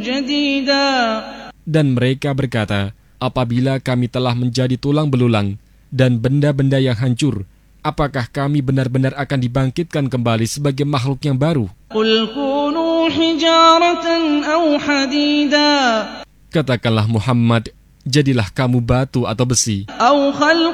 جديدا. Dan mereka berkata, apabila kami telah menjadi tulang belulang dan benda-benda yang hancur, apakah kami benar-benar akan dibangkitkan kembali sebagai makhluk yang baru? قل كونوا حجارة أو حديدا. Katakanlah Muhammad, jadilah kamu batu atau besi, أو خلقا